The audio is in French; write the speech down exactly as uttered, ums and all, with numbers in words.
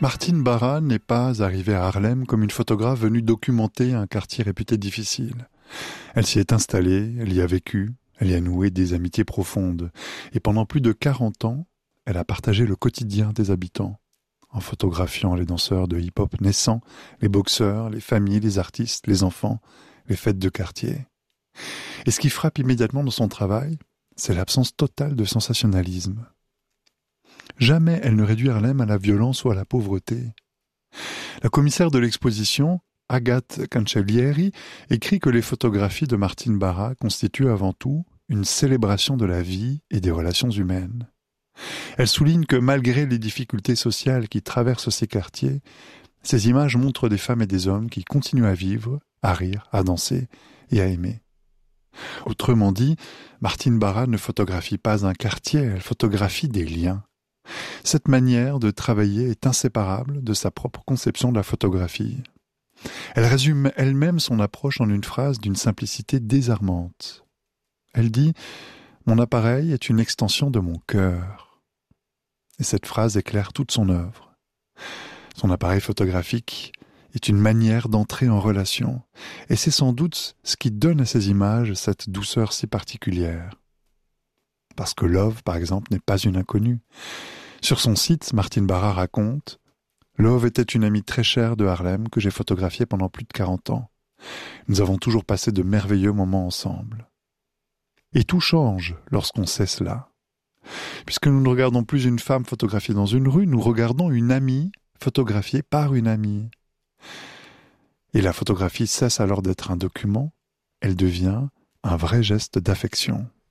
Martine Barra n'est pas arrivée à Haarlem comme une photographe venue documenter un quartier réputé difficile. Elle s'y est installée, elle y a vécu, elle y a noué des amitiés profondes. Et pendant plus de quarante ans, elle a partagé le quotidien des habitants, en photographiant les danseurs de hip-hop naissants, les boxeurs, les familles, les artistes, les enfants, les fêtes de quartier. Et ce qui frappe immédiatement dans son travail, c'est l'absence totale de sensationnalisme. Jamais elle ne réduit Haarlem à la violence ou à la pauvreté. La commissaire de l'exposition, Agathe Cancellieri, écrit que les photographies de Martine Barra constituent avant tout une célébration de la vie et des relations humaines. Elle souligne que malgré les difficultés sociales qui traversent ces quartiers, ces images montrent des femmes et des hommes qui continuent à vivre, à rire, à danser et à aimer. Autrement dit, Martine Barra ne photographie pas un quartier, elle photographie des liens. Cette manière de travailler est inséparable de sa propre conception de la photographie. Elle résume elle-même son approche en une phrase d'une simplicité désarmante. Elle dit « Mon appareil est une extension de mon cœur ». Et cette phrase éclaire toute son œuvre. Son appareil photographique est une manière d'entrer en relation, et c'est sans doute ce qui donne à ces images cette douceur si particulière. Parce que Love, par exemple, n'est pas une inconnue. Sur son site, Martine Barra raconte « Love était une amie très chère de Haarlem que j'ai photographiée pendant plus de quarante ans. Nous avons toujours passé de merveilleux moments ensemble. » Et tout change lorsqu'on sait cela. Puisque nous ne regardons plus une femme photographiée dans une rue, nous regardons une amie photographiée par une amie. Et la photographie cesse alors d'être un document, elle devient un vrai geste d'affection.